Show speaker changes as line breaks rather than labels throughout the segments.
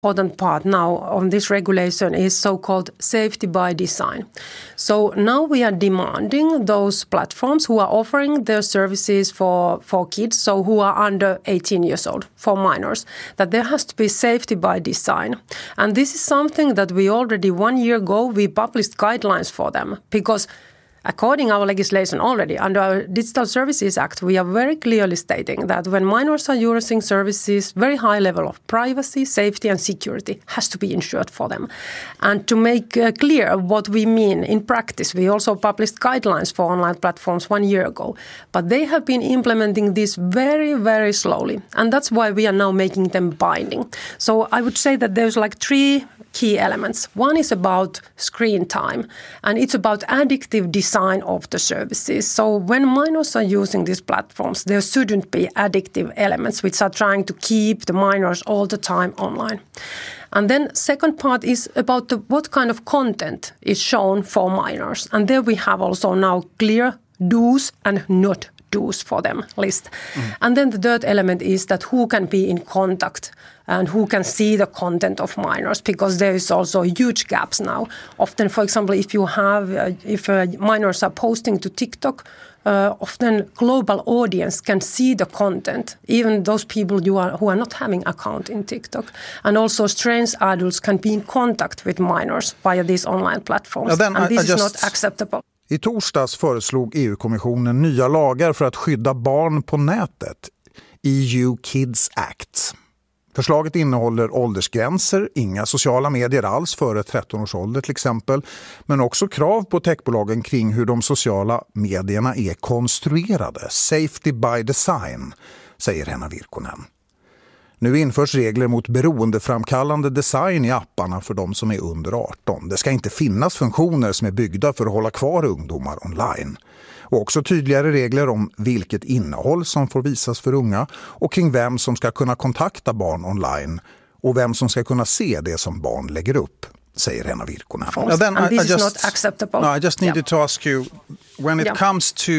important part now on this regulation is so-called safety by design. So now we are demanding those platforms who are offering their services for kids, so who are under 18 years old, for minors, that there has to be safety by design. And this is something that we already 1 year ago, we published guidelines for them, because according our legislation already, under our Digital Services Act, we are very clearly stating that when minors are using services, very high level of privacy, safety and security has to be ensured for them. And to make clear what we mean in practice, we also published guidelines for online platforms 1 year ago. But they have been implementing this very, very slowly. And that's why we are now making them binding. So I would say that there's like 3 key elements. One is about screen time, and it's about addictive design of the services. So when minors are using these platforms, there shouldn't be addictive elements which are trying to keep the minors all the time online. And then second part is about what kind of content is shown for minors. And there we have also now clear do's and not do's for them list. And then the third element is that who can be in contact and who can see the content of minors, because there is also huge gaps now. Often, for example, if minors are posting to TikTok, often global audience can see the content, even those people who are not having account in TikTok. And also strange adults can be in contact with minors via these online platforms. And this is not acceptable.
I torsdags föreslog EU-kommissionen nya lagar för att skydda barn på nätet, EU Kids Act. Förslaget innehåller åldersgränser, inga sociala medier alls före 13 års ålder till exempel, men också krav på techbolagen kring hur de sociala medierna är konstruerade. Safety by design, säger Henna Virkkonen. Nu införs regler mot beroendeframkallande design i apparna för de som är under 18. Det ska inte finnas funktioner som är byggda för att hålla kvar ungdomar online. Och också tydligare regler om vilket innehåll som får visas för unga och kring vem som ska kunna kontakta barn online och vem som ska kunna se det som barn lägger upp, säger Henna Virkkonen.
And this is not acceptable.
No, I just needed to ask you, when it comes to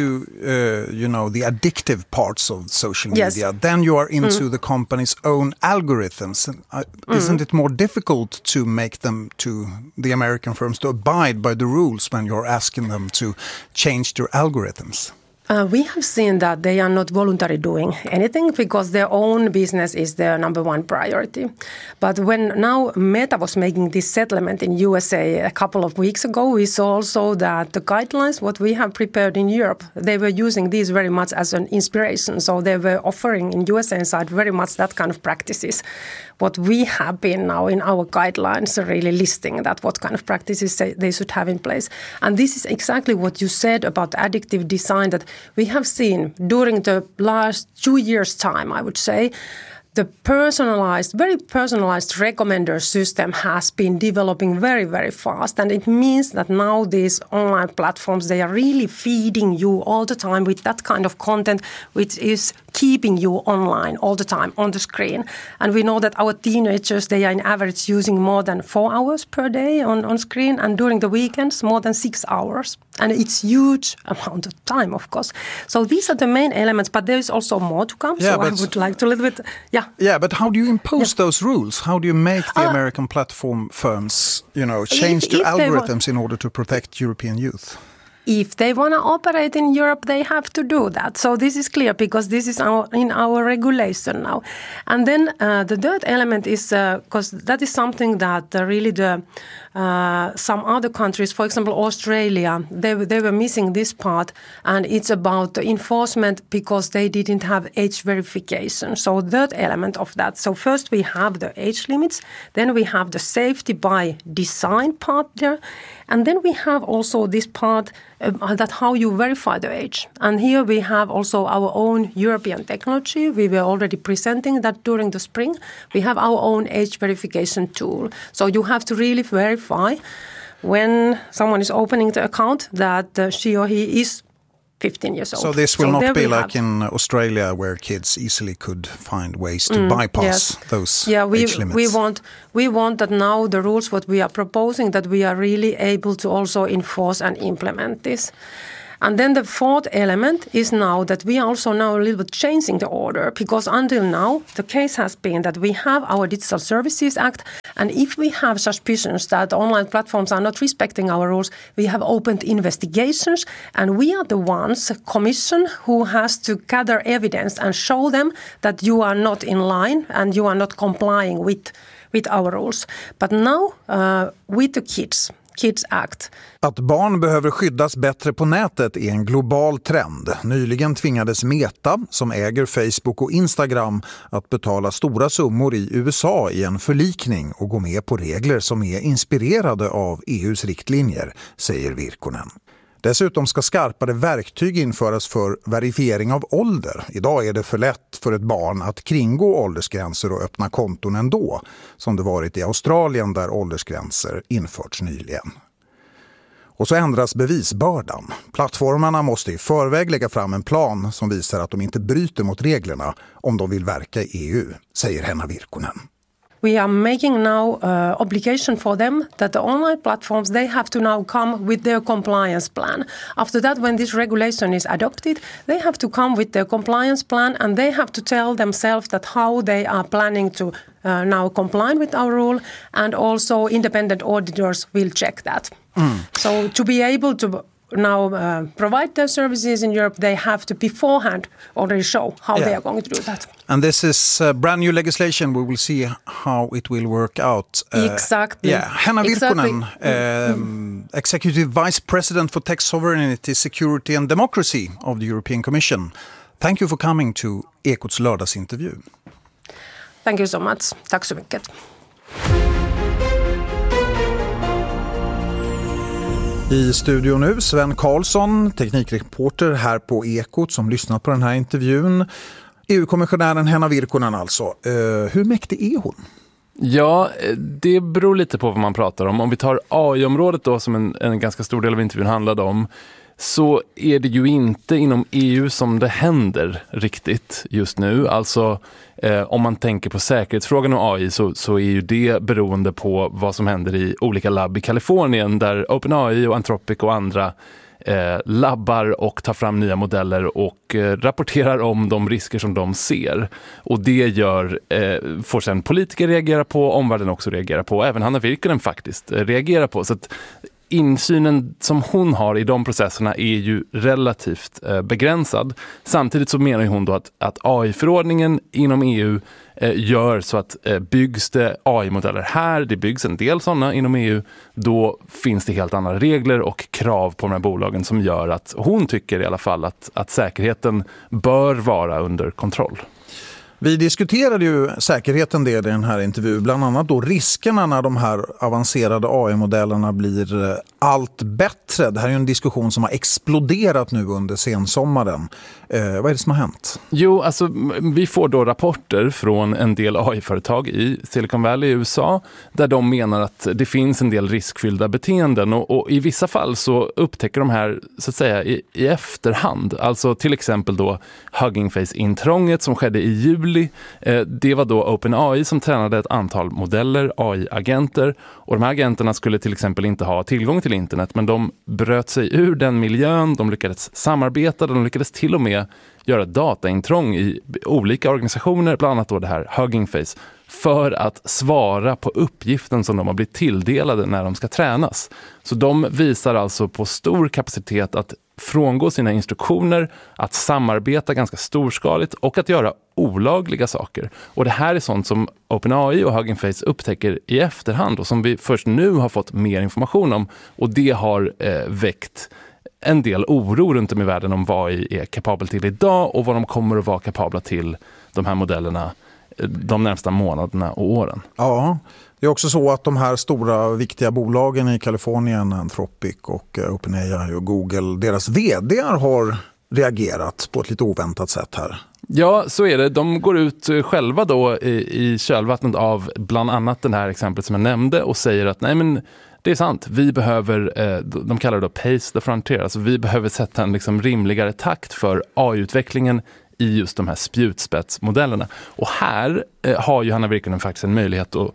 the addictive parts of social media, then you are into the company's own algorithms. Isn't it more difficult to make them, to the American firms, to abide by the rules when you're asking them to change their algorithms?
We have seen that they are not voluntarily doing anything because their own business is their number one priority. But when now Meta was making this settlement in USA a couple of weeks ago, we saw also that the guidelines, what we have prepared in Europe, they were using these very much as an inspiration. So they were offering in USA side very much that kind of practices. What we have been now in our guidelines really listing that what kind of practices they should have in place. And this is exactly what you said about addictive design that we have seen during the last 2 years' time, I would say. The very personalized recommender system has been developing very, very fast. And it means that now these online platforms, they are really feeding you all the time with that kind of content, which is keeping you online all the time on the screen. And we know that our teenagers, they are in average using more than 4 hours per day on screen. And during the weekends, more than 6 hours. And it's huge amount of time, of course. So these are the main elements, but there is also more to come. So I would like to a little bit,
Yeah, but how do you impose those rules? How do you make the American platform firms, change their algorithms in order to protect European youth?
If they want to operate in Europe, they have to do that. So this is clear because this is in our regulation now. And then the third element is, because that is something that really some other countries, for example, Australia, they were missing this part. And it's about the enforcement because they didn't have age verification. So third element of that. So first we have the age limits. Then we have the safety by design part there. And then we have also this part that how you verify the age. And here we have also our own European technology. We were already presenting that during the spring. We have our own age verification tool. So you have to really verify when someone is opening the account that she or he is 15 years old.
So this will not be like in Australia where kids easily could find ways to bypass those age limits.
We want that now the rules what we are proposing that we are really able to also enforce and implement this. And then the fourth element is now that we are also now a little bit changing the order, because until now the case has been that we have our Digital Services Act, and if we have suspicions that online platforms are not respecting our rules, we have opened investigations, and we are the ones, Commission, who has to gather evidence and show them that you are not in line and you are not complying with our rules. But now with the Kids Act.
Att barn behöver skyddas bättre på nätet är en global trend. Nyligen tvingades Meta, som äger Facebook och Instagram, att betala stora summor i USA i en förlikning och gå med på regler som är inspirerade av EU:s riktlinjer, säger Virkkonen. Dessutom ska skarpare verktyg införas för verifiering av ålder. Idag är det för lätt för ett barn att kringgå åldersgränser och öppna konton ändå, som det varit i Australien där åldersgränser införts nyligen. Och så ändras bevisbördan. Plattformarna måste i förväg lägga fram en plan som visar att de inte bryter mot reglerna om de vill verka i EU, säger Henna Virkkonen.
We are making now obligation for them that the online platforms, they have to now come with their compliance plan. After that, when this regulation is adopted, they have to come with their compliance plan, and they have to tell themselves that how they are planning to now comply with our rule, and also independent auditors will check that. So to be able to now provide their services in Europe, they have to beforehand already show how they are going to do that.
And this is brand new legislation. We will see how it will work out.
Exactly.
Yeah. Henna Virkkonen, Executive Vice President for Tech Sovereignty, Security and Democracy of the European Commission. Thank you for coming to Ekots lördagsintervju.
Thank you so much. Tack så mycket.
I studion nu Sven Karlsson, teknikreporter här på Ekot som lyssnat på den här intervjun. EU-kommissionären Henna Virkkonen alltså. Hur mäktig är hon?
Ja, det beror lite på vad man pratar om. Om vi tar AI-området då, som en ganska stor del av intervjun handlade om, så är det ju inte inom EU som det händer riktigt just nu. Alltså om man tänker på säkerhetsfrågan och AI så är ju det beroende på vad som händer i olika labb i Kalifornien, där OpenAI och Anthropic och andra labbar och tar fram nya modeller och rapporterar om de risker som de ser. Och det får sedan politiker reagera på, omvärlden också reagera på, även Hanna Virkkonen faktiskt reagera på. Så att insynen som hon har i de processerna är ju relativt begränsad. Samtidigt så menar hon då att AI-förordningen inom EU gör så att byggs det AI-modeller här, det byggs en del sådana inom EU, då finns det helt andra regler och krav på de här bolagen som gör att hon tycker i alla fall att säkerheten bör vara under kontroll.
Vi diskuterade ju säkerheten i den här intervjun, bland annat då riskerna när de här avancerade AI-modellerna blir allt bättre. Det här är ju en diskussion som har exploderat nu under sensommaren. Vad är det som har hänt?
Jo, alltså vi får då rapporter från en del AI-företag i Silicon Valley i USA där de menar att det finns en del riskfyllda beteenden och i vissa fall så upptäcker de här så att säga i efterhand. Alltså till exempel då Hugging Face-intrånget som skedde i juli. Det var då OpenAI som tränade ett antal modeller, AI-agenter, och de här agenterna skulle till exempel inte ha tillgång till internet, men de bröt sig ur den miljön, de lyckades samarbeta, de lyckades till och med göra dataintrång i olika organisationer, bland annat då det här Hugging Face, för att svara på uppgiften som de har blivit tilldelade när de ska tränas. Så de visar alltså på stor kapacitet att frångå sina instruktioner, att samarbeta ganska storskaligt och att göra olagliga saker. Och det här är sånt som OpenAI och Hugging Face upptäcker i efterhand och som vi först nu har fått mer information om, och det har väckt en del oro runt om i världen om vad AI är kapabel till idag och vad de kommer att vara kapabla till, de här modellerna, de närmsta månaderna och åren.
Ja, det är också så att de här stora viktiga bolagen i Kalifornien, Anthropic och OpenAI och Google, deras vd:ar har reagerat på ett lite oväntat sätt här.
Ja, så är det. De går ut själva då i kölvattnet av bland annat det här exemplet som jag nämnde och säger att nej, men det är sant, vi behöver, de kallar det då pace the frontier, alltså vi behöver sätta en liksom rimligare takt för AI-utvecklingen i just de här spjutspetsmodellerna. Och här har ju Hanna Virkkonen faktiskt en möjlighet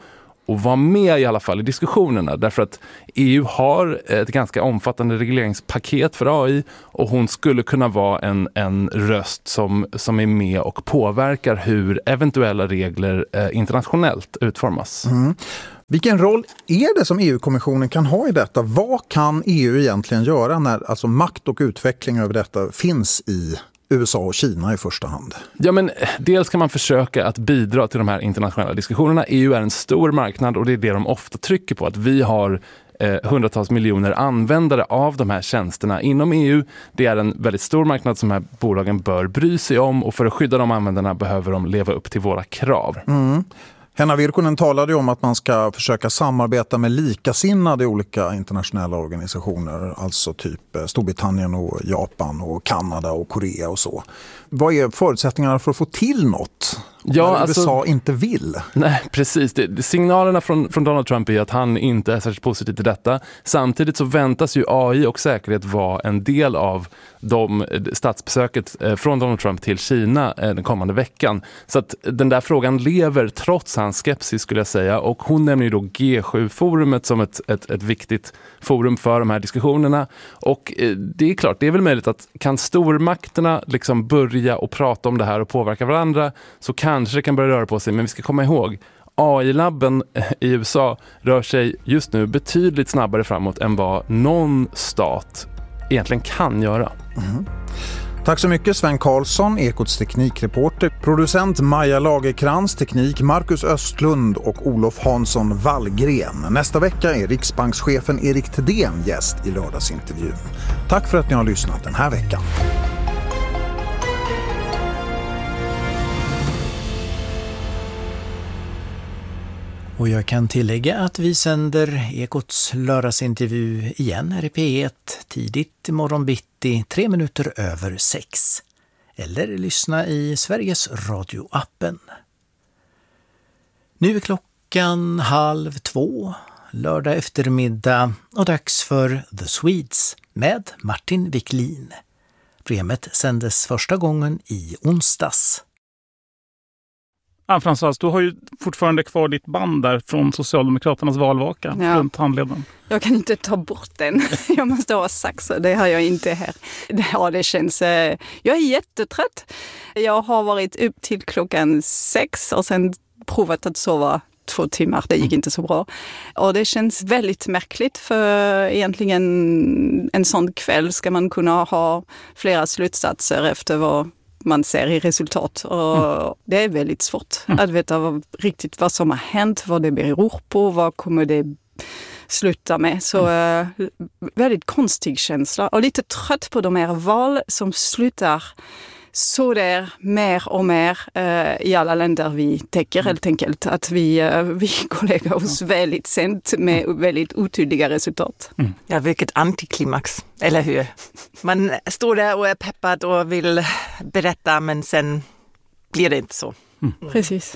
vara med i alla fall i diskussionerna. Därför att EU har ett ganska omfattande regleringspaket för AI och hon skulle kunna vara en röst som är med och påverkar hur eventuella regler internationellt utformas.
Mm. Vilken roll är det som EU-kommissionen kan ha i detta? Vad kan EU egentligen göra när alltså makt och utveckling över detta finns i USA och Kina i första hand?
Ja, men dels kan man försöka att bidra till de här internationella diskussionerna. EU är en stor marknad och det är det de ofta trycker på, att vi har hundratals miljoner användare av de här tjänsterna inom EU. Det är en väldigt stor marknad som de här bolagen bör bry sig om, och för att skydda de användarna behöver de leva upp till våra krav.
Mm. Henna Virkkonen talade om att man ska försöka samarbeta med likasinnade olika internationella organisationer, alltså typ Storbritannien och Japan och Kanada och Korea och så. Vad är förutsättningarna för att få till något?
Ja,
USA inte vill.
Nej, precis. Signalerna från Donald Trump är att han inte är särskilt positiv till detta. Samtidigt så väntas ju AI och säkerhet vara en del av statsbesöket från Donald Trump till Kina den kommande veckan. Så att den där frågan lever trots hans skepsis, skulle jag säga. Och hon nämner ju då G7-forumet som ett viktigt forum för de här diskussionerna. Och det är klart, det är väl möjligt att kan stormakterna liksom börja och prata om det här och påverka varandra, så kanske det kan börja röra på sig. Men vi ska komma ihåg, AI-labben i USA rör sig just nu betydligt snabbare framåt än vad någon stat egentligen kan göra.
Mm. Tack så mycket Sven Karlsson, Ekots teknikreporter, producent Maja Lagerkrans, teknik Marcus Östlund och Olof Hansson Wallgren. Nästa vecka är Riksbankschefen Erik Thedéen gäst i lördagsintervjun. Tack för att ni har lyssnat den här veckan.
Och jag kan tillägga att vi sänder Ekots lördagsintervju igen här i P1 tidigt imorgon bitti 3 minuter över 6. Eller lyssna i Sveriges Radio-appen. Nu är klockan 1:30, lördag eftermiddag, och dags för The Swedes med Martin Wiklin. Programmet sändes första gången i onsdags.
Ann-Françoise, du har ju fortfarande kvar ditt band där från Socialdemokraternas valvaka runt handleden.
Jag kan inte ta bort den. Jag måste ha sax, det har jag inte här. Ja, det känns... Jag är jättetrött. Jag har varit upp till klockan 6 och sen provat att sova 2 timmar. Det gick inte så bra. Och det känns väldigt märkligt, för egentligen en sån kväll ska man kunna ha flera slutsatser efter vad man ser i resultat. Och det är väldigt svårt att veta riktigt vad som har hänt, vad det beror på, vad kommer det sluta med. Så väldigt konstig känsla. Och lite trött på de här val som slutar så där mer och mer i alla länder vi täcker, helt enkelt. Att vi går lägga oss väldigt sent med väldigt otydliga resultat.
Ja, vilket antiklimax, eller hur? Man står där och är peppad och vill berätta, men sen blir det inte så.
Precis.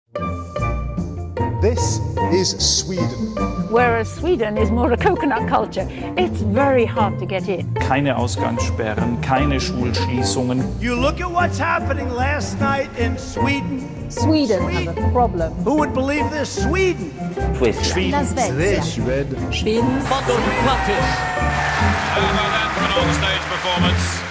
This is Sweden.
Whereas Sweden is more a coconut culture. It's very hard to get in.
Keine Ausgangssperren, keine Schulschließungen.
You look at what's happening last night in Sweden.
Sweden has a problem.
Who would believe this? Sweden.
Sweden.
Sweden.
Fantastic. How about that for an on-stage performance?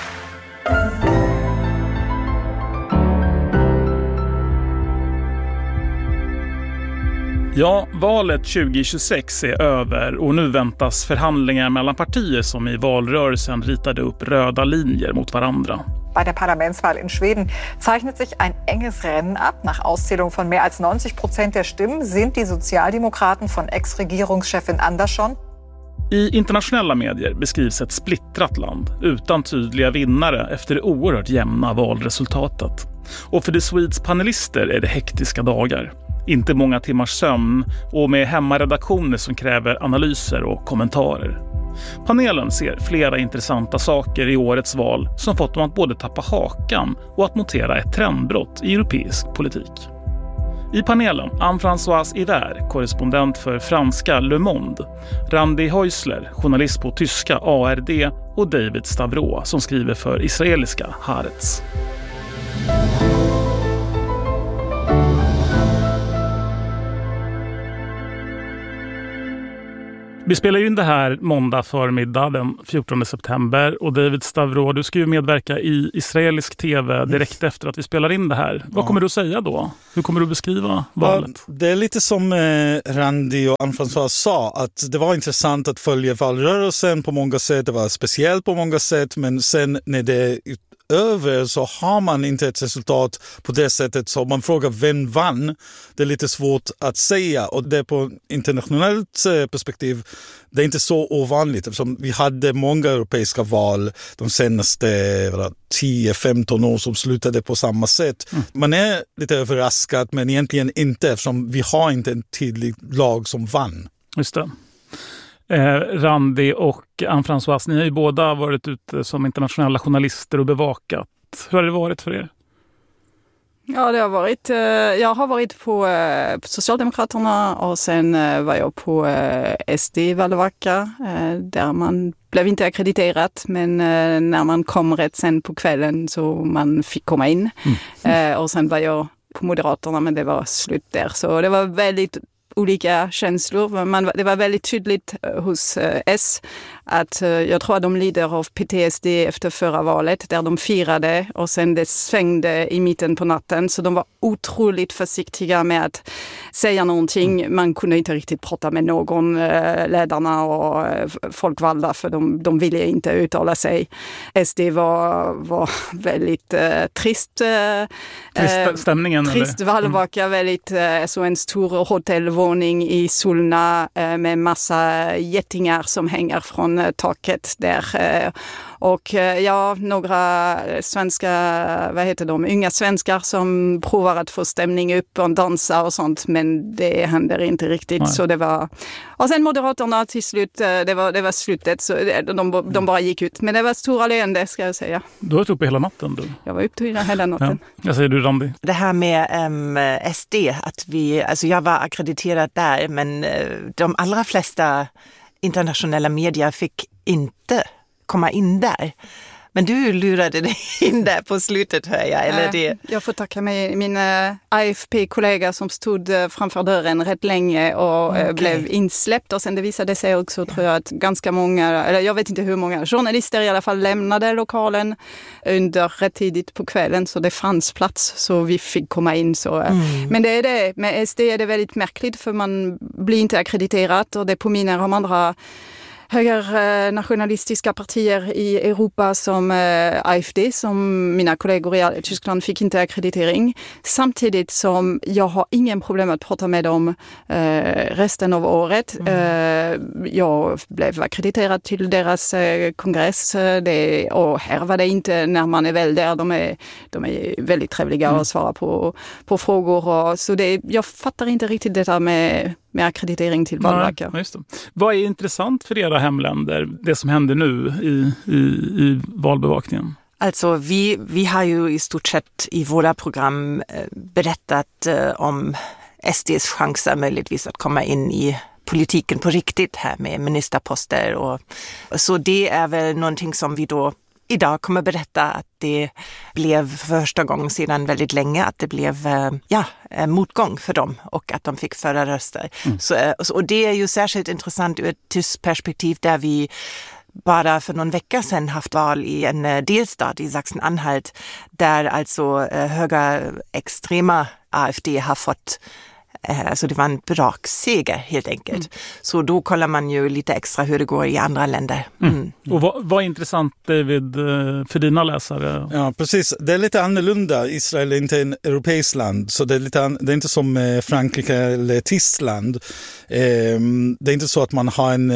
Ja, valet 2026 är över och nu väntas förhandlingar mellan partier som i valrörelsen ritade upp röda linjer mot varandra.
Bei der Parlamentswahl in Schweden zeichnet sich ein enges Rennen ab. Nach Auszählung von mehr als 90% der Stimmen sind die Sozialdemokraten von Ex-Regierungschefin Andersson.
I internationella medier beskrivs ett splittrat land utan tydliga vinnare efter det oerhört jämna valresultatet. Och för The Swedes panelister är det hektiska dagar. Inte många timmars sömn och med hemmaredaktioner som kräver analyser och kommentarer. Panelen ser flera intressanta saker i årets val som fått dem att både tappa hakan och att notera ett trendbrott i europeisk politik. I panelen Anne-Françoise Hiver, korrespondent för franska Le Monde, Randi Häusler, journalist på tyska ARD, och David Stavro som skriver för israeliska Haaretz. Vi spelar in det här måndag förmiddag den 14 september och David Stavro, du ska ju medverka i israelisk tv direkt efter att vi spelar in det här. Vad kommer du att säga då? Hur kommer du beskriva valet?
Det är lite som Randy och Anne-Françoise sa, att det var intressant att följa valrörelsen på många sätt, det var speciellt på många sätt, men sen när det över så har man inte ett resultat på det sättet, så man frågar vem vann. Det är lite svårt att säga, och det är på internationellt perspektiv det är inte så ovanligt eftersom vi hade många europeiska val de senaste 10-15 år som slutade på samma sätt. Man är lite överraskad, men egentligen inte, eftersom vi har inte en tydlig lag som vann.
Just det. Randy och Anne-Françoise, ni har ju båda varit ute som internationella journalister och bevakat. Hur har det varit för er?
Ja, jag har varit på Socialdemokraterna och sen var jag på SD-valvaka där man blev inte akkrediterat, men när man kom rätt sen på kvällen så man fick komma in. Och sen var jag på Moderaterna, men det var slut där. Så det var väldigt olika känslor. Det var väldigt tydligt hos S att jag tror att de lider av PTSD efter förra valet där de firade och sen det svängde i mitten på natten, så de var otroligt försiktiga med att säga någonting. Man kunde inte riktigt prata med någon, ledarna och folkvalda, för de ville inte uttala sig. SD var väldigt trist.
Stämningen?
Trist valvaka, väldigt så en stor hotellvåning i Solna med massa getingar som hänger från taket där. Och några svenska, unga svenskar som provar att få stämning upp och dansa och sånt, men det händer inte riktigt. Så det var, och sen Moderaterna till slut, det var slutet, så de bara gick ut. Men det var stora leende, ska jag säga.
Du har varit uppe hela natten du?
Jag var uppe hela natten.
Ja. Jag säger du, Randy?
Det här med SD, att jag var akkrediterad där, men de allra flesta internationella medier fick inte komma in där. Men du lurade dig in där på slutet, hör jag. Eller det?
Jag får tacka min AFP-kollega som stod framför dörren rätt länge och blev insläppt. Och sen det visade sig också, tror jag, att ganska många, eller jag vet inte hur många, journalister i alla fall lämnade lokalen under rätt tidigt på kvällen. Så det fanns plats, så vi fick komma in. Så. Men det är det. Med SD är det väldigt märkligt, för man blir inte akkrediterat, och det påminner om andra högernationalistiska partier i Europa som AfD, som mina kollegor i Tyskland fick inte akkreditering. Samtidigt som jag har ingen problem att prata med dem resten av året. Jag blev akkrediterad till deras kongress, och här var det inte när man är väl där. De är väldigt trevliga och svarar på frågor. Och, så jag fattar inte riktigt detta med akkreditering till valverkar.
Just det. Vad är intressant för era hemländer, det som händer nu i valbevakningen?
Alltså vi har ju i stort sett i våra program berättat om SDs chanser möjligtvis att komma in i politiken på riktigt här med ministerposter. Och så det är väl någonting som vi då idag kommer berätta, att det blev första gången sedan väldigt länge att det blev motgång för dem och att de fick föra röster. Och det är ju särskilt intressant ur ett tyskt perspektiv, där vi bara för någon vecka sedan haft val i en delstat i Sachsen-Anhalt, där alltså högerextrema AfD har fått. Så det var en brakseger helt enkelt. Så då kollar man ju lite extra hur det går i andra länder.
Och vad är intressant, David, för dina läsare?
Ja, precis. Det är lite annorlunda. Israel är inte en europeisk land, så det är inte som Frankrike eller Tyskland. Det är inte så att man har en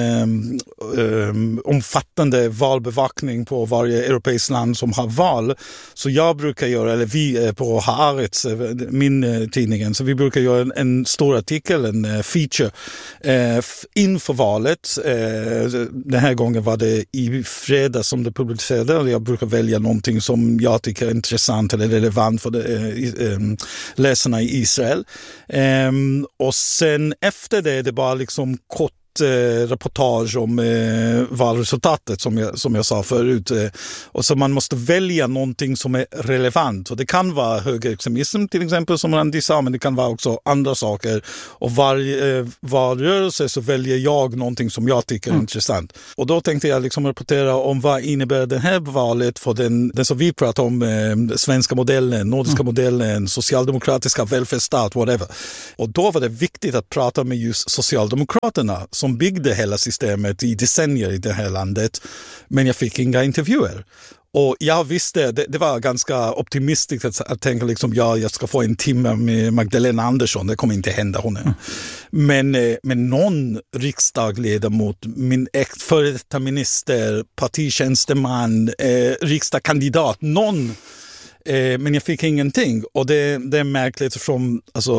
omfattande valbevakning på varje europeisk land som har val. Så jag brukar göra, eller vi på Haaretz, min tidningen, så vi brukar göra en stor artikel, en feature inför valet. Den här gången var det i fredag som det publicerade. Jag brukar välja någonting som jag tycker är intressant eller relevant för läsarna i Israel. Och sen efter det är det bara liksom kort reportage om valresultatet som jag sa förut. Och så man måste välja någonting som är relevant. Och det kan vara högerextremism till exempel som Randi sa, men det kan vara också andra saker. Och varje valrörelse så väljer jag någonting som jag tycker är intressant. Och då tänkte jag liksom rapportera om vad innebär det här valet för den som vi pratar om, svenska modellen, nordiska modellen, socialdemokratiska välfärdsstat, whatever. Och då var det viktigt att prata med just Socialdemokraterna som byggde hela systemet i decennier i det här landet. Men jag fick inga intervjuer. Och jag visste, det var ganska optimistiskt att tänka liksom, jag ska få en timme med Magdalena Andersson, det kommer inte hända hon är. Men någon riksdagsledamot, min före detta minister, partitjänsteman, riksdagskandidat, någon. Men jag fick ingenting och det är märkligt från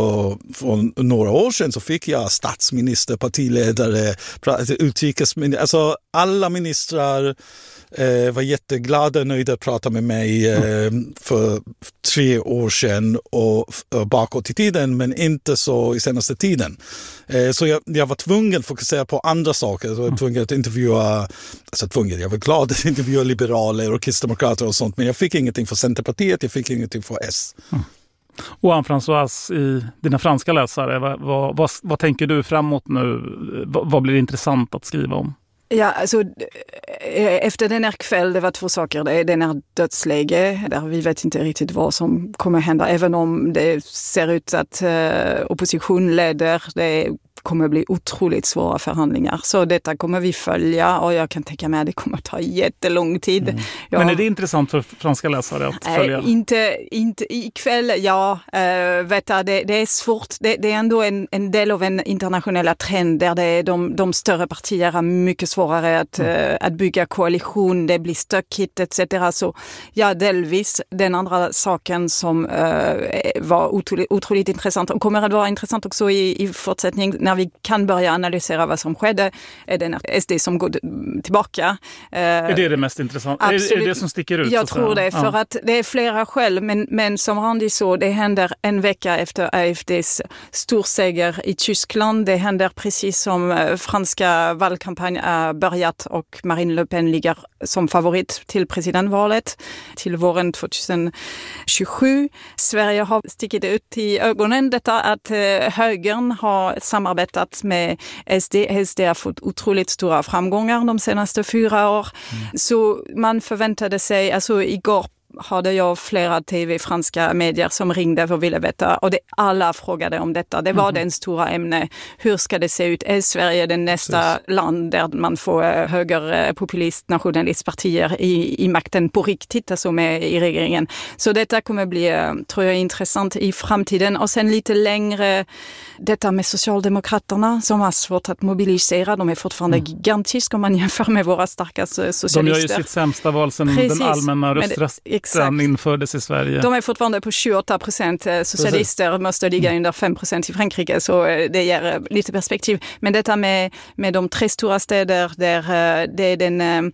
några år sedan så fick jag statsminister, partiledare, utrikesminister, alltså alla ministrar var jätteglada och nöjda att prata med mig för 3 år sedan och bakåt i tiden, men inte så i senaste tiden. Så jag var tvungen att fokusera på andra saker. Jag var tvungen att intervjua, jag var glad att intervjua liberaler och kristdemokrater och sånt, men jag fick ingenting för Centerpartiet, jag fick ingenting för S.
Och Anne-Françoise, i dina franska läsare, vad tänker du framåt nu? Vad blir intressant att skriva om?
Ja, alltså efter den här kväll, det var 2 saker. Det är den här dödsläge där vi vet inte riktigt vad som kommer hända. Även om det ser ut att opposition leder, det kommer bli otroligt svåra förhandlingar. Så detta kommer vi följa och jag kan tänka mig att det kommer ta jättelång tid.
Men är det intressant för franska läsare att följa?
Inte ikväll, vet jag, det är svårt. Det är ändå en del av en internationella trend där det är de större partierna mycket svårare att bygga koalition, det blir stökigt etc. Så delvis den andra saken som var otroligt intressant och kommer att vara intressant också i fortsättning när vi kan börja analysera vad som skedde, är den SD som går tillbaka.
Är det mest intressanta? Är det det som sticker ut?
Jag tror det, för att det är flera skäl, men som Randi så, det händer en vecka efter AFDs storseger i Tyskland. Det händer precis som franska valkampanj har börjat och Marine Le Pen ligger som favorit till presidentvalet till våren 2027. Sverige har stickit ut i ögonen detta att högern har samarbetat med SD. SD har fått otroligt stora framgångar de senaste 4 år. Så man förväntade sig, alltså igår hade jag flera franska medier som ringde och ville veta, och alla frågade om detta. Det var den stora ämne. Hur ska det se ut? Är Sverige den nästa land där man får högerpopulist, nationalistpartier i makten på riktigt, alltså med i regeringen? Så detta kommer bli, tror jag, intressant i framtiden. Och sen lite längre, detta med Socialdemokraterna som har svårt att mobilisera. De är fortfarande gigantiska om man jämför med våra starkaste socialister.
De gör ju sitt sämsta val sedan den allmänna rösträtten infördes i Sverige.
De är fortfarande på 28%. Socialister måste ligga under 5% i Frankrike, så det ger lite perspektiv. Men detta med de 3 stora städer där det är den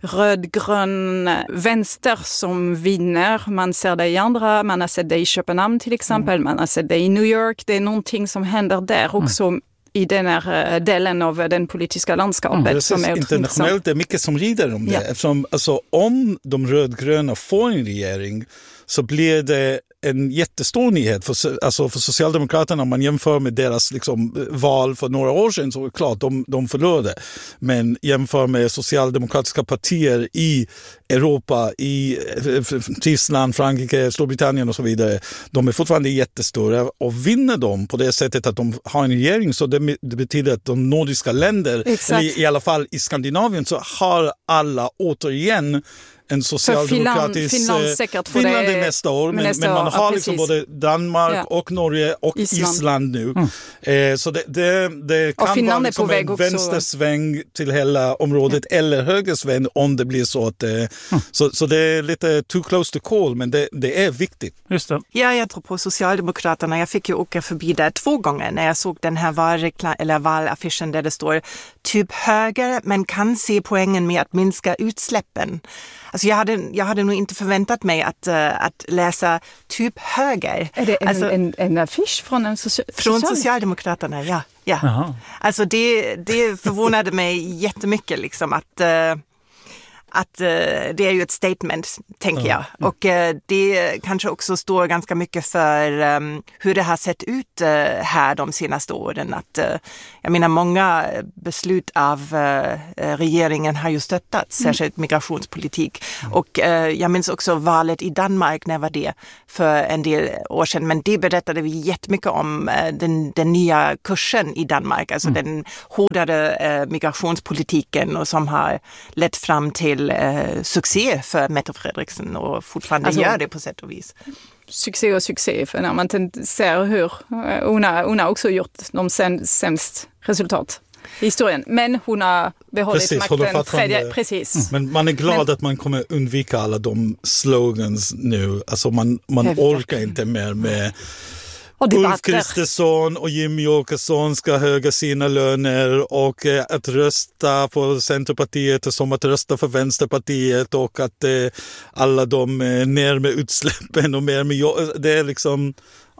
rödgrön vänster som vinner. Man ser det i andra, man har sett det i Köpenhamn till exempel, man har sett det i New York. Det är någonting som händer där också i den här delen av den politiska landskapet som är
internationellt. Det är mycket som rider om det. Eftersom, alltså, om de rödgröna får en regering så blir det en jättestor nyhet för Socialdemokraterna. Om man jämför med deras val för några år sedan, så är det klart de förlorade. Men jämför med socialdemokratiska partier i Europa, i Tyskland, Frankrike, Storbritannien och så vidare, de är fortfarande jättestora, och vinner de på det sättet att de har en regering, så det betyder att de nordiska länder, eller i alla fall i Skandinavien, så har alla återigen en socialdemokratisk Finland i nästa år, men man har både Danmark och Norge och Island nu. Så det kan vara en vänstersväng till hela området eller högersväng om det blir så att så det är lite too close to call, men det är viktigt.
Just det.
Ja, jag tror på Socialdemokraterna. Jag fick ju åka förbi där 2 gånger när jag såg den här valaffischen där det står typ höger, men kan se poängen med att minska utsläppen. Alltså jag hade nog inte förväntat mig att läsa typ höger.
Är det en affisch från
från Socialdemokraterna, ja. Ja. Alltså det förvånade mig jättemycket liksom att det är ju ett statement, tänker jag. Och det kanske också står ganska mycket för hur det har sett ut här de senaste åren. Att, jag menar, många beslut av regeringen har ju stöttat, särskilt migrationspolitik. Och jag minns också valet i Danmark, när var det för en del år sedan. Men det berättade vi jättemycket om den nya kursen i Danmark. Alltså den hårdare migrationspolitiken och som har lett fram till succé för Mette Frederiksen och fortfarande gör det på sätt och vis.
Succé, för när man ser hur hon har också gjort de sämst resultat i historien. Men hon har behållit makten. Precis.
Men man är glad att man kommer undvika alla de slogans nu. Alltså man orkar inte mer med Ulf Kristersson och Jimmy Åkesson ska höja sina löner och att rösta på Centerpartiet är som att rösta för Vänsterpartiet och att alla de är ner med utsläppen och mer med det är liksom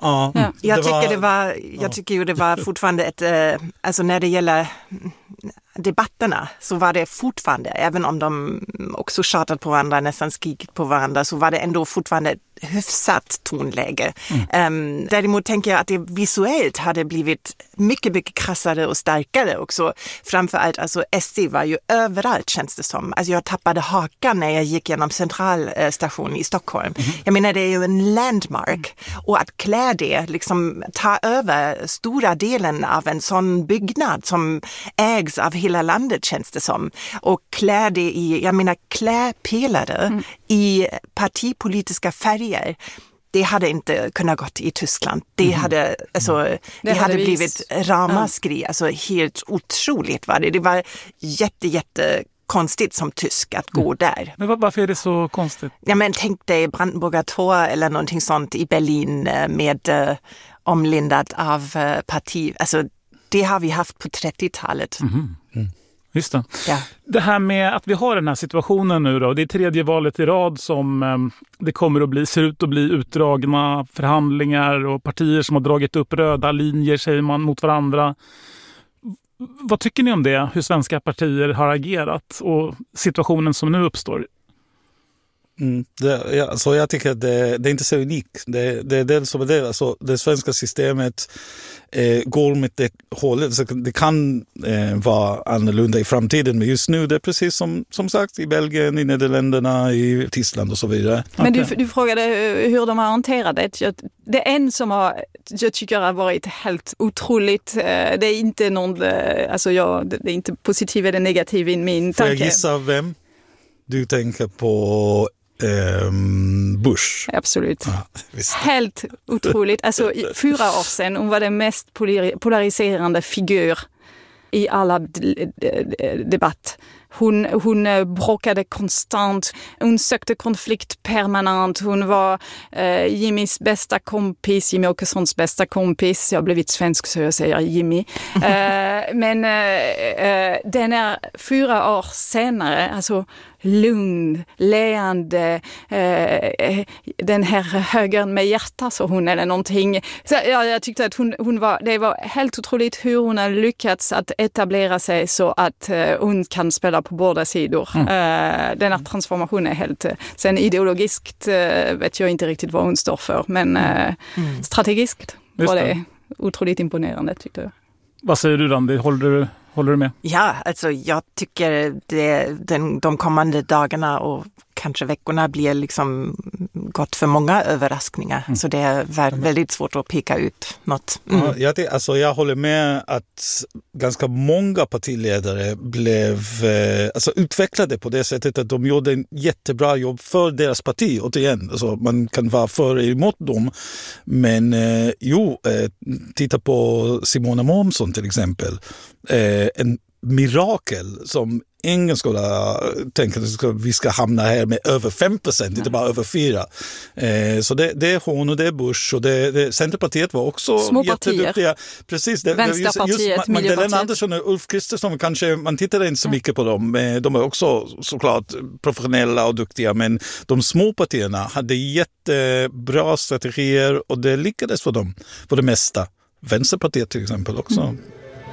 Jag tycker ju det var fortfarande ett alltså när det gäller debatterna så var det fortfarande, även om de också tjatat på varandra, nästan skrikit på varandra, så var det ändå fortfarande ett hyfsat tonläge. Däremot tänker jag att det visuellt hade blivit mycket, mycket krassare och starkare också. Framförallt, alltså SD var ju överallt, känns det som. Alltså jag tappade hakan när jag gick genom centralstationen i Stockholm. Jag menar, det är ju en landmark. Och att klä det, liksom ta över stora delen av en sån byggnad som ägs av hela landet, känns det som. Och klä det i, jag menar, kläpelare i partipolitiska färger. Det hade inte kunnat gått i Tyskland. Det hade, alltså, det hade blivit ramaskri. Alltså helt otroligt var det. Det var jätte konstigt som tysk att gå där.
Men varför är det så konstigt?
Ja, men tänk dig Brandenburger Tor eller någonting sånt i Berlin med omlindat av parti. Alltså det har vi haft på 30-talet.
Just det.
Ja.
Det här med att vi har den här situationen nu då, det är 3:e valet i rad som det kommer att ser ut att bli utdragna förhandlingar och partier som har dragit upp röda linjer, säger man, mot varandra. Vad tycker ni om det? Hur svenska partier har agerat och situationen som nu uppstår?
Så jag tycker att det är inte så unikt. Det är det som är det. Alltså, det svenska systemet går med det hållet. Så det kan vara annorlunda i framtiden, men just nu det är precis som sagt i Belgien, i Nederländerna, i Tyskland och så vidare.
Men du frågade hur de har hanterat det. Det är en som jag tycker har varit helt otroligt. Det är inte någon, alltså det är inte positiv eller negativ i min tanke.
Får jag gissa vem du tänker på? Bush.
Absolut. Helt otroligt. Alltså 4 år sedan hon var den mest polariserande figur i alla debatt. Hon bråkade konstant. Hon sökte konflikt permanent. Hon var Jimmys bästa kompis, Jimmy Åkessons bästa kompis. Jag har blivit svensk så jag säger Jimmy. Men den är 4 år senare, alltså lugn, leende, den här högern med hjärta, så hon eller någonting. Så jag tyckte att det var helt otroligt hur hon har lyckats att etablera sig så att hon kan spela på båda sidor. Den här transformationen är helt... Sen ideologiskt vet jag inte riktigt vad hon står för, men strategiskt var det otroligt imponerande, tyckte jag.
Vad säger du, Randi? Håller du med?
Ja, alltså jag tycker de kommande dagarna och kanske veckorna blir liksom gott för många överraskningar. Så det är väldigt svårt att peka ut något.
Jag håller med att ganska många partiledare blev utvecklade på det sättet att de gjorde en jättebra jobb för deras parti. Återigen, alltså, man kan vara för eller emot dem. Men titta på Simona Månsson till exempel. En mirakel som ingen skulle tänka att vi ska hamna här med över 5%, inte bara över 4%. Så det är hon och det är Bush och Centerpartiet var också jätteduktiga. Precis,
Vänsterpartiet,
Magdalena Andersson och Ulf Kristersson, kanske man tittar inte så mycket på dem. De är också såklart professionella och duktiga, men de små partierna hade jättebra strategier och det lyckades för dem på det mesta. Vänsterpartiet till exempel också.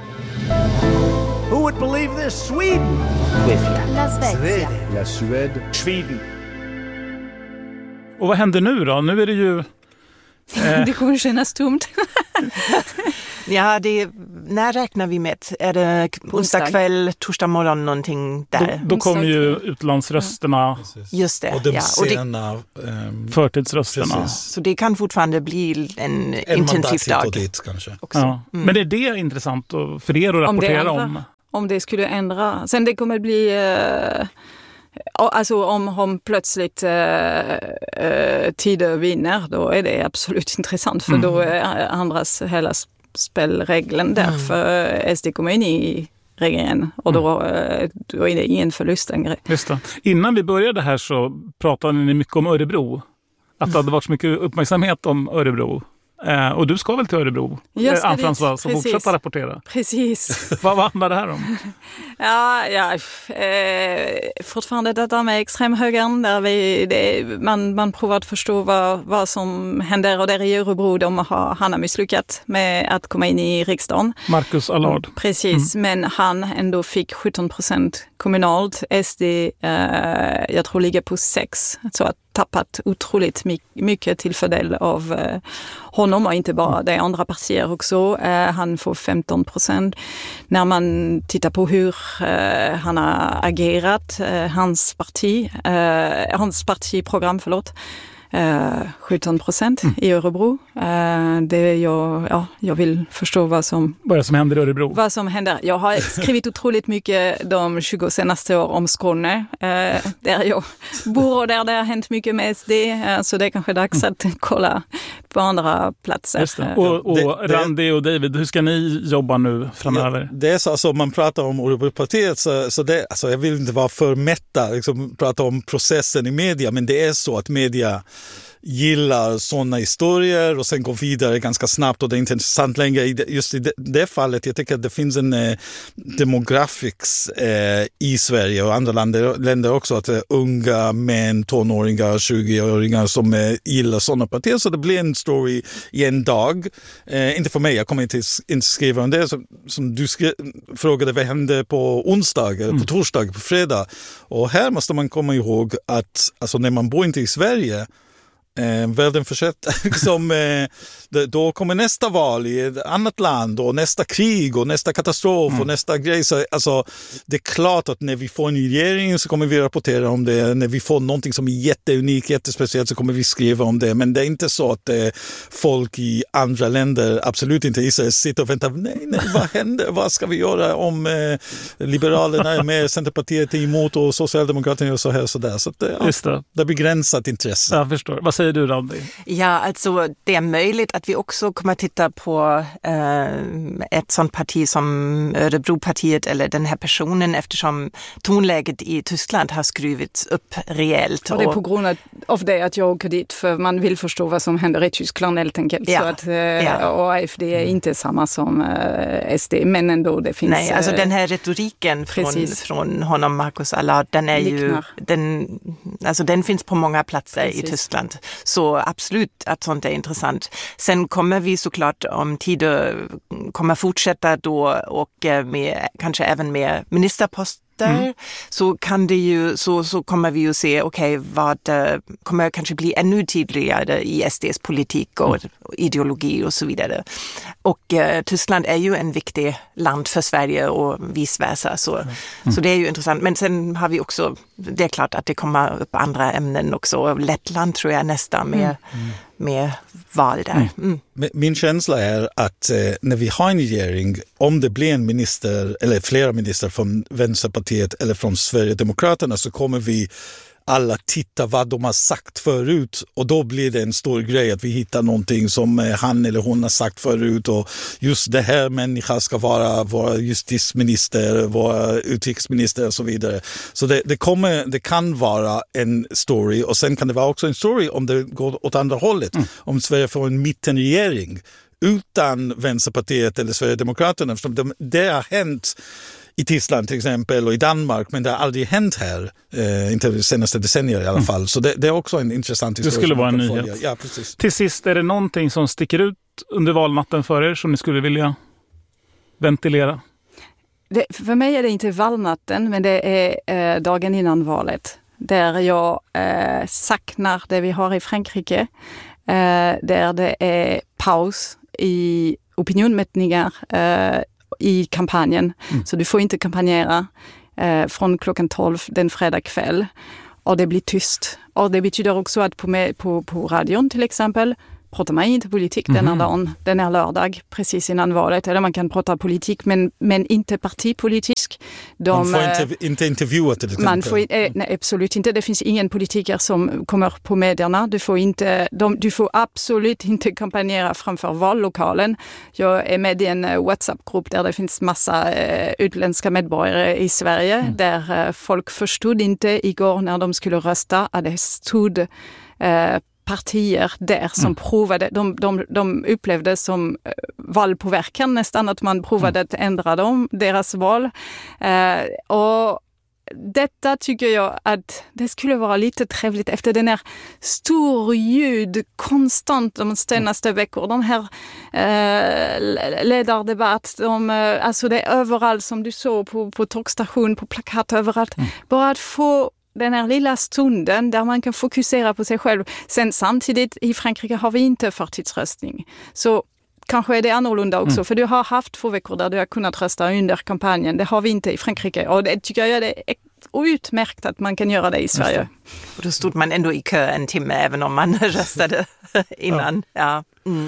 Who would believe this? Sweden.
La Svezia.
La Suède.
Sweden.
Och vad händer nu då? Nu är det ju...
Det kommer kännas tomt.
Ja, när räknar vi med? Är det onsdag kväll, torsdag morgon, någonting där?
Då kommer ju utlandsrösterna.
Just det.
Och de sena
förtidsrösterna.
Precis.
Så det kan fortfarande bli en intensiv dag.
Dit, kanske.
Ja. Men är det intressant för er att rapportera om?
Om det skulle ändra. Sen det kommer bli... Alltså om plötsligt tider vinner, då är det absolut intressant. För då ändras hela spelregeln där. För SD kommer in i regeringen och då är det ingen förlust längre.
Just det. Innan vi började här så pratade ni mycket om Örebro. Att det hade varit så mycket uppmärksamhet om Örebro. Och du ska väl till Örebro? Anne-Françoise, så fortsätta rapportera.
Precis.
Vad handlar det här om?
Fortfarande detta med extremhögern där man provar att förstå vad som händer, och där i Örebro han har misslyckats med att komma in i riksdagen.
Marcus Allard.
Precis, men han ändå fick 17% kommunalt. SD, jag tror ligger på 6%, så att tappat otroligt mycket till fördel av honom, och inte bara det, andra partier också. Han får 15%. När man tittar på hur han har agerat, hans partiprogram, 17% i Örebro. Jag vill förstå vad som
händer i Örebro.
Vad som händer. Jag har skrivit otroligt mycket de 20 senaste år om Skåne. Där jag bor och där det har hänt mycket med SD. Så det är kanske dags att kolla på andra platser.
Just det. Och Randi och David, hur ska ni jobba nu framöver?
Ja, det är så, alltså, man pratar om Örebropartiet, så det, alltså, jag vill inte vara för mätta, liksom, prata om processen i media, men det är så att media gillar sådana historier och sen går vidare ganska snabbt, och det är inte intressant längre. Just i det fallet, jag tycker att det finns en demografics i Sverige och andra länder också, att unga män, tonåringar, 20-åringar som gillar sådana partier, så det blir en story i en dag. Inte för mig, jag kommer inte skriva om det. Som du frågade, vad hände på onsdag, på torsdag, på fredag. Och här måste man komma ihåg att alltså, när man bor inte i Sverige, världen fortsätter, då kommer nästa val i ett annat land, och nästa krig och nästa katastrof och nästa grej. Så, alltså, det är klart att när vi får en regering så kommer vi rapportera om det. När vi får någonting som är jätteunikt, jättespeciellt, så kommer vi skriva om det. Men det är inte så att folk i andra länder, absolut inte Israel, sitter och väntar, nej, vad händer? Vad ska vi göra om Liberalerna är med, Centerpartiet är emot och Socialdemokraterna och så här och så där. Så det är begränsat intresse.
Jag förstår. Vad säger du, Randi?
Ja, alltså det är möjligt att vi också kommer att titta på ett sånt parti som Örebropartiet eller den här personen, eftersom tonläget i Tyskland har skruvits upp rejält.
Och det är på grund av det att jag åker dit, för man vill förstå vad som händer i Tyskland helt enkelt.
Ja.
Så att, och AfD är inte samma som SD, men ändå det finns...
Nej, alltså den här retoriken från honom, Marcus Allard, den är ju... Den finns på många platser i Tyskland. Så absolut att sånt är intressant. Sen kommer vi såklart om tider kommer fortsätta då, och med, kanske även med ministerposter. Så kan det ju, så kommer vi ju se, vad kommer kanske bli ännu tydligare i SDs politik och ideologi och så vidare. Och Tyskland är ju en viktig land för Sverige och vice versa. Så det är ju intressant. Men sen har vi också, det är klart att det kommer upp andra ämnen också. Lettland tror jag nästa med val där.
Min känsla är att när vi har en regering, om det blir en minister eller flera minister från Vänsterpartiet eller från Sverigedemokraterna, så kommer vi alla titta vad de har sagt förut, och då blir det en stor grej att vi hittar någonting som han eller hon har sagt förut, och just det här människan ska vara vår justitieminister, vår utrikesminister och så vidare. Så det kan vara en story, och sen kan det vara också en story om det går åt andra hållet. Om Sverige får en mittenregering utan Vänsterpartiet eller Sverigedemokraterna, eftersom det har hänt i Tyskland till exempel och i Danmark, men det har aldrig hänt här, inte de senaste decennier i alla fall. Så det är också en intressant historia.
Det skulle vara en nyhet.
Ja, precis.
Till sist, är det någonting som sticker ut under valnatten för er som ni skulle vilja ventilera?
För mig är det inte valnatten, men det är dagen innan valet. Där jag saknar det vi har i Frankrike. Där det är paus i opinionmätningar i kampanjen. Så du får inte kampanjera från klockan 12 den fredag kväll. Och det blir tyst. Och det betyder också att på radion till exempel pratar man inte politik den här dagen. Den är lördag precis innan valet. Eller man kan prata politik men inte partipolitisk.
Man får inte intervjua till exempel.
Man får, nej, absolut inte. Det finns ingen politiker som kommer på medierna. Du får absolut inte kampanjera framför vallokalen. Jag är med i en WhatsApp-grupp där det finns massa utländska medborgare i Sverige. Där folk förstod inte igår när de skulle rösta att det stod partier där som provade, de upplevde som valpåverkan nästan, att man provade att ändra deras val. Och detta tycker jag att det skulle vara lite trevligt efter den här stor ljud konstant de senaste veckor. Den här ledardebatt, alltså det är överallt som du såg på tågstation, på plakat överallt. Bara att få den här lilla stunden där man kan fokusera på sig själv. Sen samtidigt i Frankrike har vi inte förtidsröstning. Så kanske är det annorlunda också. För du har haft 2 veckor där du har kunnat rösta under kampanjen. Det har vi inte i Frankrike. Och det tycker jag det är utmärkt att man kan göra det i Sverige.
Och då stod man ändå i kö en timme även om man röstade innan. Ja.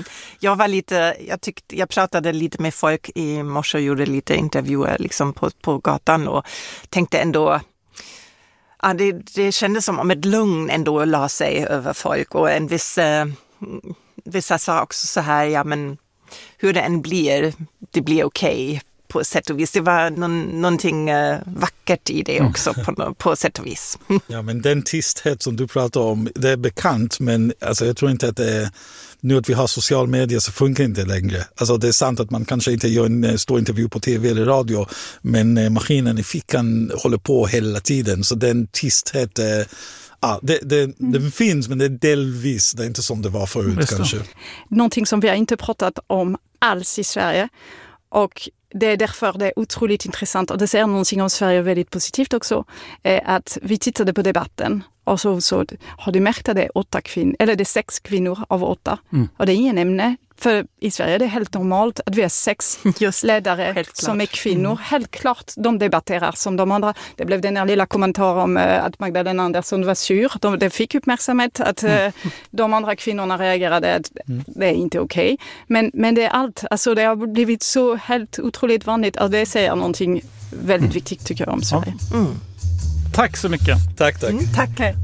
Jag pratade lite med folk i morse och gjorde lite intervjuer liksom på gatan och tänkte ändå. Ja, det kändes som om ett lugn ändå la sig över folk och vissa sa också så här, ja men hur det än blir, det blir okej på sätt och vis. Det var någonting vackert i det också på sätt och vis.
Ja, men den tysthet som du pratar om, det är bekant, men alltså, jag tror inte att det är, nu att vi har social media så funkar inte längre. Alltså det är sant att man kanske inte gör en stor intervju på tv eller radio, men maskinen i fickan håller på hela tiden, så den tysthet den finns, men det är delvis, det är inte som det var förut kanske.
Någonting som vi har inte pratat om alls i Sverige, och det är därför det är otroligt intressant, och det säger någonting om Sverige väldigt positivt också, att vi tittade på debatten och så har du märkt att det är 8 kvinnor, eller det är 6 kvinnor av 8. Och det är ingen ämne, för i Sverige är det helt normalt att vi har 6 ledare som är kvinnor. Helt klart, de debatterar som de andra. Det blev den här lilla kommentar om att Magdalena Andersson var sur. Det fick uppmärksamhet att de andra kvinnorna reagerade att det är inte okej. Men det är allt. Alltså det har blivit så helt otroligt vanligt, och det säger någonting väldigt viktigt tycker jag om Sverige.
Tack så mycket.
Tack.
Tack.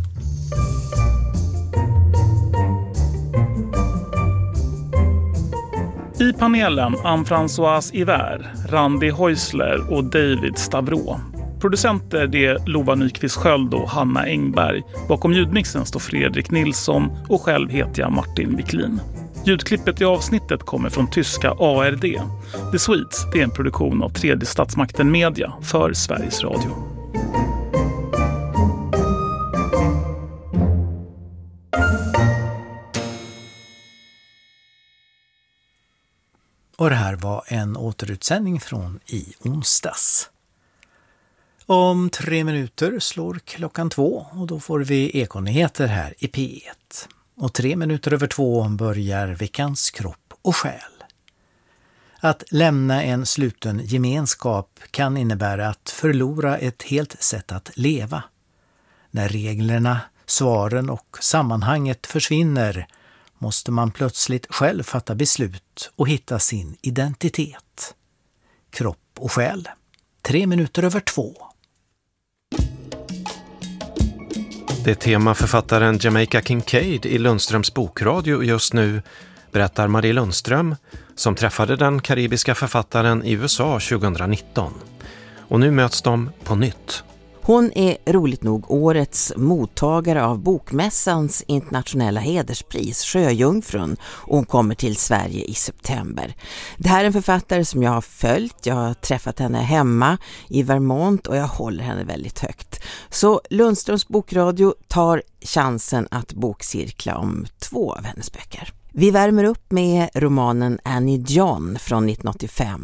I panelen Anne-Françoise Hiver, Randi Häusler och David Stavro. Producenter det är Lova Nyqvist Sköld och Hanna Engberg. Bakom ljudmixen står Fredrik Nilsson och själv heter jag Martin Wiklin. Ljudklippet i avsnittet kommer från tyska ARD. The Swedes är en produktion av Tredje Statsmakten Media för Sveriges Radio.
Och det här var en återutsändning från i onsdags. Om 3 minuter slår klockan 2 och då får vi Ekonyheter här i P1. Och 3 minuter över 2 börjar veckans kropp och själ. Att lämna en sluten gemenskap kan innebära att förlora ett helt sätt att leva. När reglerna, svaren och sammanhanget försvinner måste man plötsligt själv fatta beslut och hitta sin identitet. Kropp och själ. 3 minuter över 2.
Det är temaförfattaren Jamaica Kincaid i Lundströms bokradio just nu, berättar Marie Lundström, som träffade den karibiska författaren i USA 2019. Och nu möts de på nytt.
Hon är roligt nog årets mottagare av Bokmässans internationella hederspris, Sjöjungfrun, och hon kommer till Sverige i september. Det här är en författare som jag har följt. Jag har träffat henne hemma i Vermont och jag håller henne väldigt högt. Så Lundströms bokradio tar chansen att bokcirkla om 2 av hennes böcker. Vi värmer upp med romanen Annie John från 1985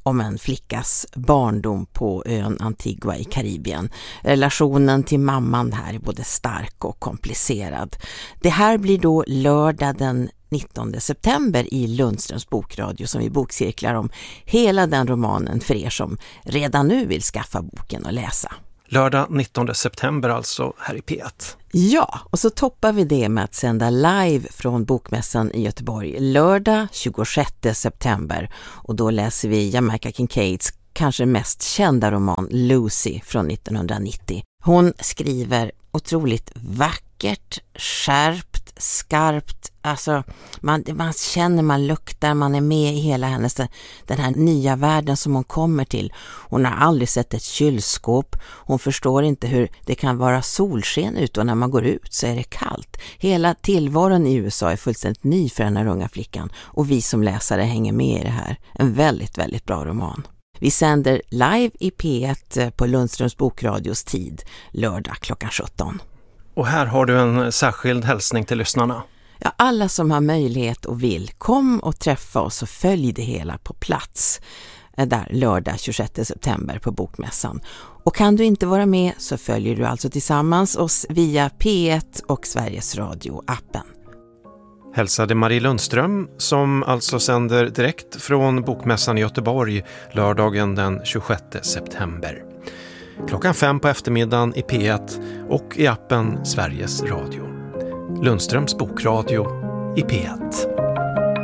om en flickas barndom på ön Antigua i Karibien. Relationen till mamman här är både stark och komplicerad. Det här blir då lördag den 19 september i Lundströms bokradio som vi bokcirklar om hela den romanen för er som redan nu vill skaffa boken och läsa.
Lördag 19 september alltså här i P1.
Ja, och så toppar vi det med att sända live från Bokmässan i Göteborg lördag 26 september. Och då läser vi Jamaica Kincaids kanske mest kända roman Lucy från 1990. Hon skriver otroligt vackert, skärpt, skarpt. Alltså man känner, man luktar, man är med i hela hennes, den här nya världen som hon kommer till. Hon har aldrig sett ett kylskåp. Hon förstår inte hur det kan vara solsken ute och när man går ut så är det kallt. Hela tillvaron i USA är fullständigt ny för den här unga flickan och vi som läsare hänger med i det här. En väldigt, väldigt bra roman. Vi sänder live i P1 på Lundströms bokradios tid lördag klockan 17.
Och här har du en särskild hälsning till lyssnarna.
Ja, alla som har möjlighet och vill, kom och träffa oss och följ det hela på plats där lördag 26 september på Bokmässan. Och kan du inte vara med så följer du alltså tillsammans oss via P1 och Sveriges Radio-appen.
Hälsade Marie Lundström som alltså sänder direkt från Bokmässan i Göteborg lördagen den 26 september. Klockan 5 på eftermiddagen i P1 och i appen Sveriges Radio. Lundströms bokradio i P1.